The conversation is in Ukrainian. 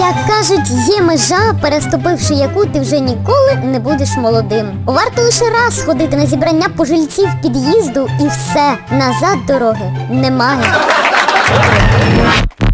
Як кажуть, є межа, переступивши яку ти вже ніколи не будеш молодим. Варто лише раз ходити на зібрання пожильців під'їзду і все, назад дороги немає.